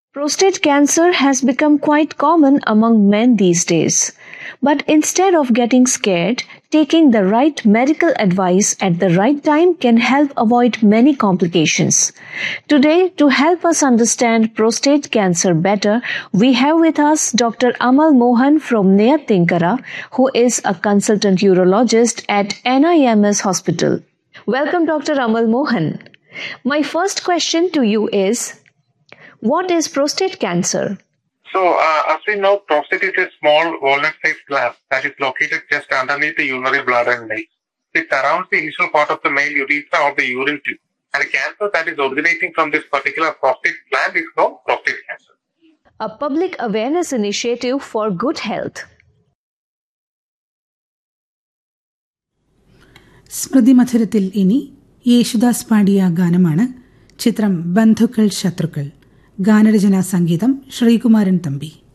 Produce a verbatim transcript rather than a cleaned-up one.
Prostate cancer has become quite common among men these days. But instead of getting scared, taking the right medical advice at the right time can help avoid many complications. Today, to help us understand prostate cancer better, we have with us Doctor Amal Mohan from Nayat Tinkara, who is a consultant urologist at N I M S Hospital. Welcome, Doctor Amal Mohan. My first question to you is, what is prostate cancer? So, uh, as we know, prostate is a small walnut-sized gland that is located just underneath the urinary bladder and legs. It surrounds the initial part of the male urethra or the urine tube. And a cancer that is originating from this particular prostate gland is called prostate cancer. A public awareness initiative for good health. സ്മൃതി മധുരത്തിൽ ഇനി യേശുദാസ് പാടിയ ഗാനമാണ്. ചിത്രം ബന്ധുക്കൾ ശത്രുക്കൾ. ഗാനരചനാ സംഗീതം ശ്രീകുമാരൻ തമ്പി.